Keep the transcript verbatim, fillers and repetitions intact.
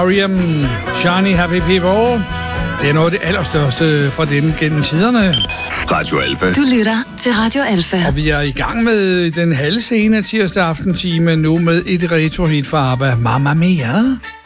R E M, Shiny Happy People. Det er noget af det allerstørste fra dem gennem tiderne. Radio Alfa. Du lytter til Radio Alfa. Og vi er i gang med den halve scene af tirsdag aftentime nu med et retro hit fra ABBA, Mamma Mia.